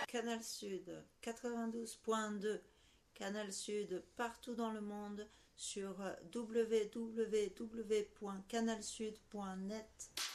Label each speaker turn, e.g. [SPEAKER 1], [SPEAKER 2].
[SPEAKER 1] Canal Sud 92.2, Canal Sud partout dans le monde sur www.canalsud.net.